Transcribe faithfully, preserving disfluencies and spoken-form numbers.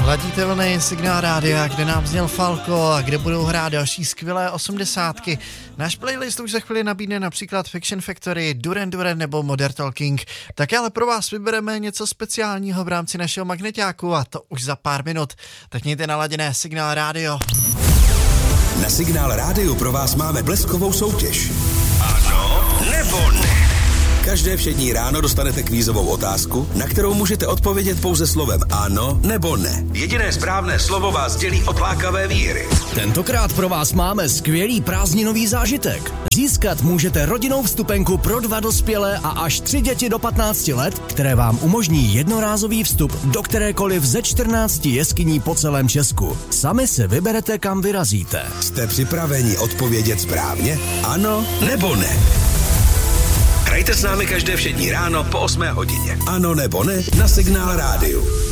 Ladíte vlny Signál Rádia, kde nám zněl Falco a kde budou hrát další skvělé osmdesátky. Náš playlist už za chvíli nabídne například Fiction Factory, Duran Duran nebo Modern Talking. Tak ale pro vás vybereme něco speciálního v rámci našeho magneťáku a to už za pár minut. Tak mějte naladěné Signál Rádio. Na Signál Rádiu pro vás máme bleskovou soutěž. Ano nebo ne? Každé všední ráno dostanete kvízovou otázku, na kterou můžete odpovědět pouze slovem ano nebo ne. Jediné správné slovo vás dělí od lákavé výhry. Tentokrát pro vás máme skvělý prázdninový zážitek. Získat můžete rodinnou vstupenku pro dva dospělé a až tři děti do patnácti let, které vám umožní jednorázový vstup do kterékoliv ze čtrnácti jeskyní po celém Česku. Sami se vyberete, kam vyrazíte. Jste připraveni odpovědět správně? Ano nebo ne? Hrajte s námi každé všední ráno po osmé hodině. Ano nebo ne na Signál Rádiu.